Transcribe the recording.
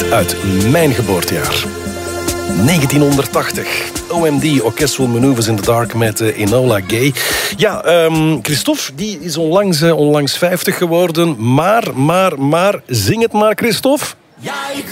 uit mijn geboortejaar. 1980. OMD, Orchestral Maneuvers in the Dark met Enola Gay. Ja, Christophe, die is onlangs 50 geworden. Maar, zing het maar, Christophe.